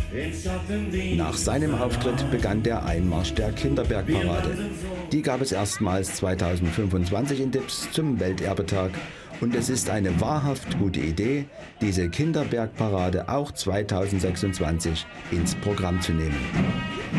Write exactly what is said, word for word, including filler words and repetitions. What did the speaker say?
Nach seinem Auftritt begann der Einmarsch der Kinderbergparade. Die gab es erstmals zweitausendfünfundzwanzig in Dips zum Welterbetag. Und es ist eine wahrhaft gute Idee, diese Kinderbergparade auch zweitausendsechsundzwanzig ins Programm zu nehmen.